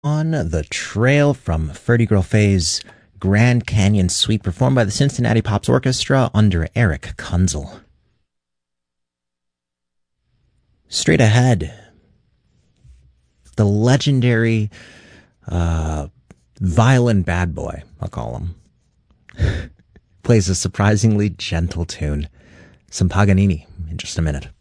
On the Trail from Ferdy Girl Faye's Grand Canyon Suite, performed by the Cincinnati Pops Orchestra under Eric Kunzel. Straight ahead, the legendary violin bad boy, I'll call him, plays a surprisingly gentle tune. Some Paganini in just a minute.